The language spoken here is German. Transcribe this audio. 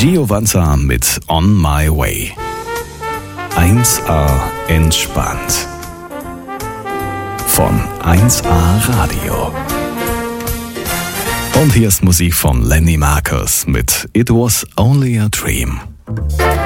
Giovanna mit On My Way. 1A entspannt. Von 1A Radio. Und hier ist Musik von Lenny Marcus mit It Was Only a Dream.